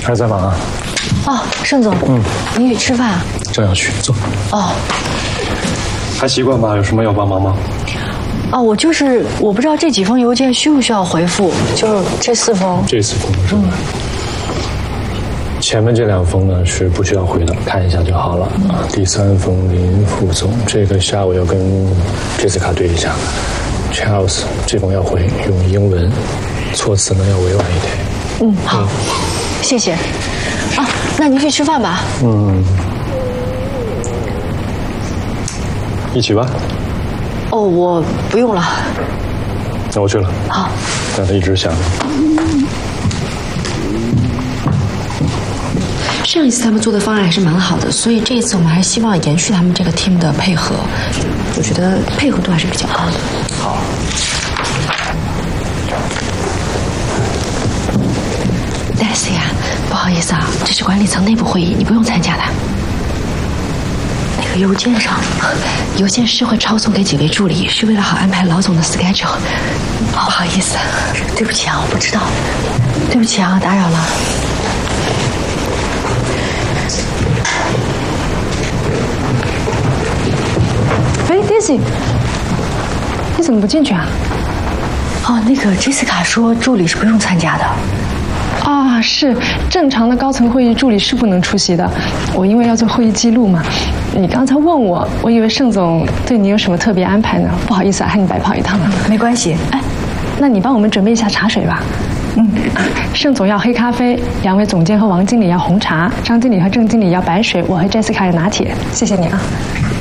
还在忙啊？ 哦，盛总，你去吃饭啊？ 正要去，走。 哦， 还习惯吧？有什么要帮忙吗？ 哦，我不知道这几封邮件需不需要回复，就是这4封。 这4封是吧？前面这2封呢是不需要回的，看一下就好了啊。第3封林副总，这个下午要跟Jessica对一下。Charles 这封要回，用英文，措辞呢要委婉一点。 好，谢谢。啊，那您去吃饭吧。 一起吧。 哦，我不用了。 那我去了。 好。 让他一直想着。 上一次他们做的方案还是蛮好的，所以这一次我们还是希望延续他们这个 team 的配合，我觉得配合度还是比较高的。 好。 Daisy 啊，不好意思啊，这是管理层内部会议，你不用参加的。那个邮件是会抄送给几位助理，是为了好安排老总的 schedule。不好意思， 对不起啊，我不知道。对不起啊，打扰了。 哎 ，Daisy， 你怎么不进去啊？ 哦，那个 Jessica 说助理是不用参加的。 啊，是正常的高层会议，助理是不能出席的。我因为要做会议记录嘛，你刚才问我，我以为盛总对你有什么特别安排呢。不好意思啊，害你白跑一趟了。 没关系。 哎，那你帮我们准备一下茶水吧。盛总要黑咖啡，2位总监和王经理要红茶，张经理和郑经理要白水，我和 Jessica 要拿铁。谢谢你啊。